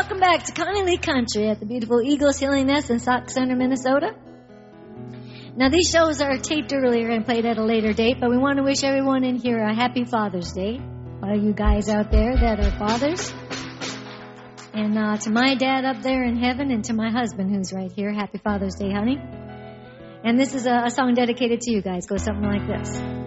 welcome back to Connie Lee Country at the beautiful Eagles Healing Nest in Sauk Center, Minnesota. Now, these shows are taped earlier and played at a later date, but we want to wish everyone in here a happy Father's Day. All you guys out there that are fathers. And to my dad up there in heaven and to my husband who's right here, happy Father's Day, honey. And this is a song dedicated to you guys. Goes something like this.